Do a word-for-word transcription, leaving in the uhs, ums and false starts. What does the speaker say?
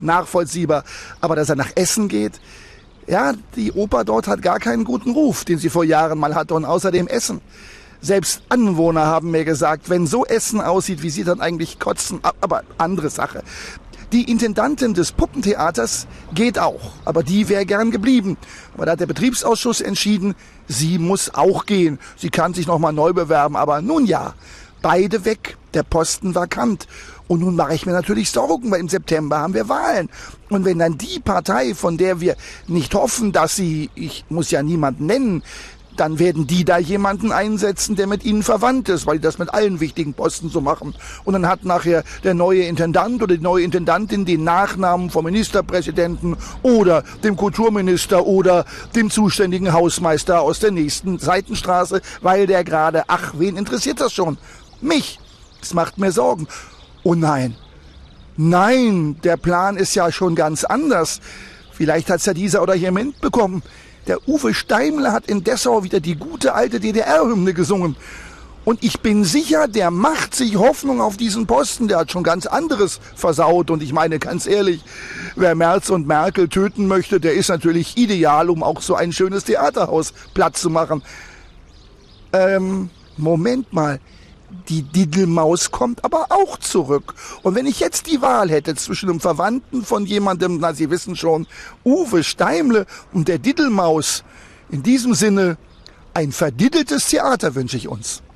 nachvollziehbar. Aber dass er nach Essen geht, ja, die Oper dort hat gar keinen guten Ruf, den sie vor Jahren mal hatte. Und außerdem Essen. Selbst Anwohner haben mir gesagt, wenn so Essen aussieht, wie sie dann eigentlich kotzen. Aber andere Sache. Die Intendantin des Puppentheaters geht auch, aber die wäre gern geblieben. Aber da hat der Betriebsausschuss entschieden, sie muss auch gehen. Sie kann sich nochmal neu bewerben, aber nun ja, beide weg, der Posten vakant. Und nun mache ich mir natürlich Sorgen, weil im September haben wir Wahlen. Und wenn dann die Partei, von der wir nicht hoffen, dass sie, ich muss ja niemanden nennen, dann werden die da jemanden einsetzen, der mit ihnen verwandt ist, weil die das mit allen wichtigen Posten so machen. Und dann hat nachher der neue Intendant oder die neue Intendantin den Nachnamen vom Ministerpräsidenten oder dem Kulturminister oder dem zuständigen Hausmeister aus der nächsten Seitenstraße, weil der gerade, ach, wen interessiert das schon? Mich. Das macht mir Sorgen. Oh nein. Nein, der Plan ist ja schon ganz anders. Vielleicht hat's ja dieser oder hier mitbekommen. Der Uwe Steimle hat in Dessau wieder die gute alte D D R-Hymne gesungen. Und ich bin sicher, der macht sich Hoffnung auf diesen Posten. Der hat schon ganz anderes versaut. Und ich meine, ganz ehrlich, wer Merz und Merkel töten möchte, der ist natürlich ideal, um auch so ein schönes Theaterhaus platt zu machen. Ähm, Moment mal. Die Diddelmaus kommt aber auch zurück. Und wenn ich jetzt die Wahl hätte zwischen einem Verwandten von jemandem, na, Sie wissen schon, Uwe Steimle und der Diddelmaus, in diesem Sinne, ein verdiddeltes Theater wünsche ich uns.